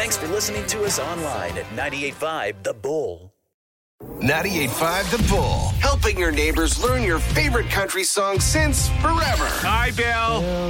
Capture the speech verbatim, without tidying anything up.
Thanks for listening to us online at ninety-eight point five The Bull. ninety-eight point five The Bull, helping your neighbors learn your favorite country songs since forever. Hi, Bill.